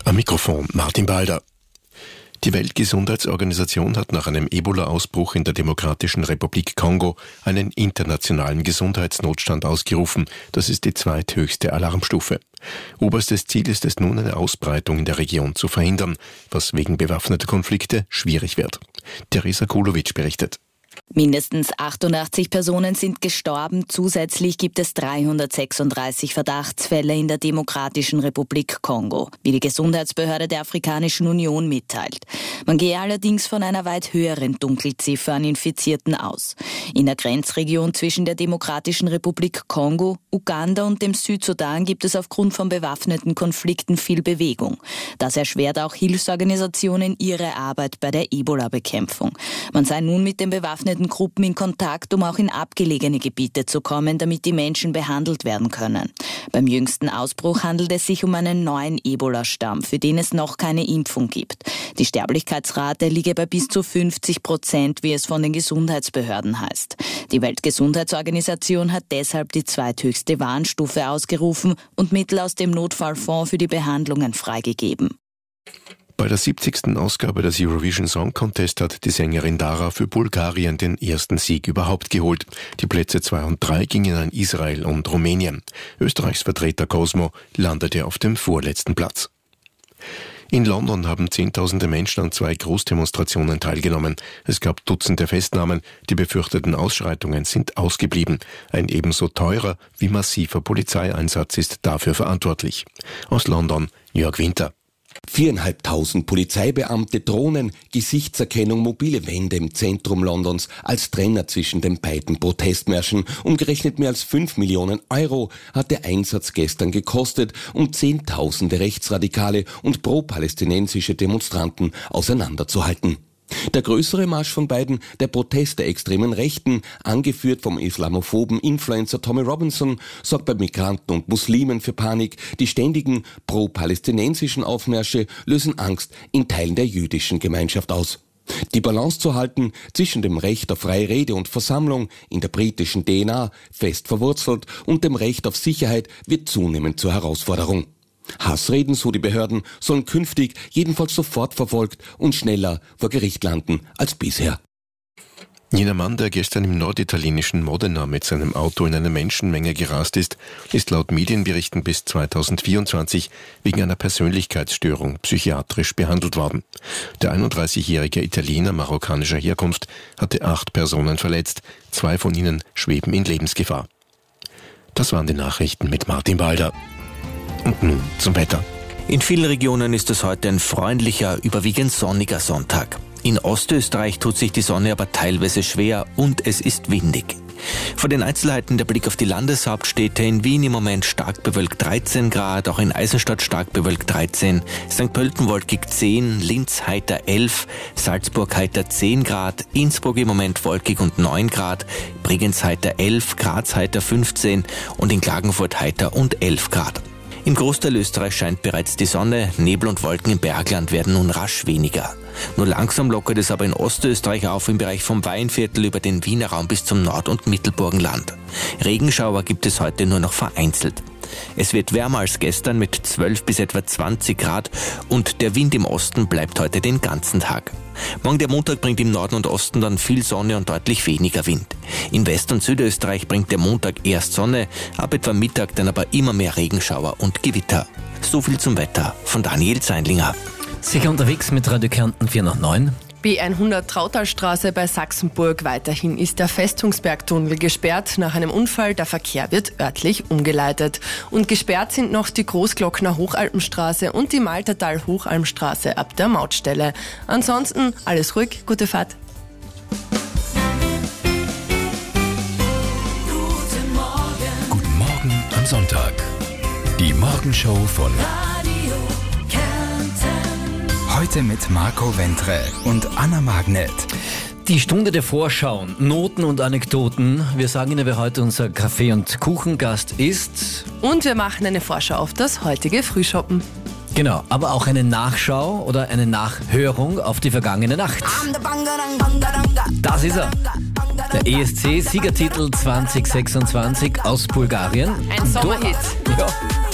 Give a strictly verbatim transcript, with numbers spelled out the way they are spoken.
Am Mikrofon Martin Balder. Die Weltgesundheitsorganisation hat nach einem Ebola-Ausbruch in der Demokratischen Republik Kongo einen internationalen Gesundheitsnotstand ausgerufen. Das ist die zweithöchste Alarmstufe. Oberstes Ziel ist es nun, eine Ausbreitung in der Region zu verhindern, was wegen bewaffneter Konflikte schwierig wird. Teresa Kulovic berichtet. Mindestens achtundachtzig Personen sind gestorben. Zusätzlich gibt es dreihundertsechsunddreißig Verdachtsfälle in der Demokratischen Republik Kongo, wie die Gesundheitsbehörde der Afrikanischen Union mitteilt. Man gehe allerdings von einer weit höheren Dunkelziffer an Infizierten aus. In der Grenzregion zwischen der Demokratischen Republik Kongo, Uganda und dem Südsudan gibt es aufgrund von bewaffneten Konflikten viel Bewegung. Das erschwert auch Hilfsorganisationen ihre Arbeit bei der Ebola-Bekämpfung. Man sei nun mit den bewaffneten Gruppen in Kontakt, um auch in abgelegene Gebiete zu kommen, damit die Menschen behandelt werden können. Beim jüngsten Ausbruch handelt es sich um einen neuen Ebola-Stamm, für den es noch keine Impfung gibt. Die Sterblichkeitsrate liege bei bis zu fünfzig Prozent, wie es von den Gesundheitsbehörden heißt. Die Weltgesundheitsorganisation hat deshalb die zweithöchste Warnstufe ausgerufen und Mittel aus dem Notfallfonds für die Behandlungen freigegeben. Bei der siebzigsten Ausgabe des Eurovision Song Contest hat die Sängerin Dara für Bulgarien den ersten Sieg überhaupt geholt. Die Plätze zwei und drei gingen an Israel und Rumänien. Österreichs Vertreter Cosmo landete auf dem vorletzten Platz. In London haben Zehntausende Menschen an zwei Großdemonstrationen teilgenommen. Es gab Dutzende Festnahmen. Die befürchteten Ausschreitungen sind ausgeblieben. Ein ebenso teurer wie massiver Polizeieinsatz ist dafür verantwortlich. Aus London, Jörg Winter. Viereinhalbtausend Polizeibeamte, Drohnen, Gesichtserkennung, mobile Wände im Zentrum Londons als Trenner zwischen den beiden Protestmärschen. Umgerechnet mehr als fünf Millionen Euro hat der Einsatz gestern gekostet, um Zehntausende Rechtsradikale und pro-palästinensische Demonstranten auseinanderzuhalten. Der größere Marsch von beiden, der Protest der extremen Rechten, angeführt vom islamophoben Influencer Tommy Robinson, sorgt bei Migranten und Muslimen für Panik. Die ständigen pro-palästinensischen Aufmärsche lösen Angst in Teilen der jüdischen Gemeinschaft aus. Die Balance zu halten zwischen dem Recht auf freie Rede und Versammlung, in der britischen D N A fest verwurzelt, und dem Recht auf Sicherheit wird zunehmend zur Herausforderung. Hassreden, so die Behörden, sollen künftig jedenfalls sofort verfolgt und schneller vor Gericht landen als bisher. Jener Mann, der gestern im norditalienischen Modena mit seinem Auto in eine Menschenmenge gerast ist, ist laut Medienberichten bis zweitausendvierundzwanzig wegen einer Persönlichkeitsstörung psychiatrisch behandelt worden. Der einunddreißigjährige Italiener marokkanischer Herkunft hatte acht Personen verletzt, zwei von ihnen schweben in Lebensgefahr. Das waren die Nachrichten mit Martin Balder. Und nun zum Wetter. In vielen Regionen ist es heute ein freundlicher, überwiegend sonniger Sonntag. In Ostösterreich tut sich die Sonne aber teilweise schwer und es ist windig. Vor den Einzelheiten der Blick auf die Landeshauptstädte: in Wien im Moment stark bewölkt dreizehn Grad, auch in Eisenstadt stark bewölkt dreizehn, Sankt Pölten wolkig zehn, Linz heiter elf, Salzburg heiter zehn Grad, Innsbruck im Moment wolkig und neun Grad, Bregenz heiter elf, Graz heiter fünfzehn und in Klagenfurt heiter und elf Grad. Im Großteil Österreich scheint bereits die Sonne, Nebel und Wolken im Bergland werden nun rasch weniger. Nur langsam lockert es aber in Ostösterreich auf, im Bereich vom Weinviertel über den Wiener Raum bis zum Nord- und Mittelburgenland. Regenschauer gibt es heute nur noch vereinzelt. Es wird wärmer als gestern mit zwölf bis etwa zwanzig Grad und der Wind im Osten bleibt heute den ganzen Tag. Morgen der Montag bringt im Norden und Osten dann viel Sonne und deutlich weniger Wind. In West- und Südösterreich bringt der Montag erst Sonne, ab etwa Mittag dann aber immer mehr Regenschauer und Gewitter. So viel zum Wetter von Daniel Zeindlinger. Sicher unterwegs mit Radio Kärnten vier null neun. B hundert Trautalstraße bei Sachsenburg. Weiterhin ist der Festungsbergtunnel gesperrt nach einem Unfall. Der Verkehr wird örtlich umgeleitet. Und gesperrt sind noch die Großglockner Hochalpenstraße und die Maltertal-Hochalmstraße ab der Mautstelle. Ansonsten alles ruhig, gute Fahrt. Guten Morgen. Guten Morgen am Sonntag. Die Morgenshow von heute mit Marco Ventre und Anna Magnet. Die Stunde der Vorschau, Noten und Anekdoten. Wir sagen Ihnen, wer heute unser Kaffee- und Kuchengast ist. Und wir machen eine Vorschau auf das heutige Frühshoppen. Genau, aber auch eine Nachschau oder eine Nachhörung auf die vergangene Nacht. Das ist er. Der E S C-Siegertitel zwanzig sechsundzwanzig aus Bulgarien. Ein Sommerhit. Ja.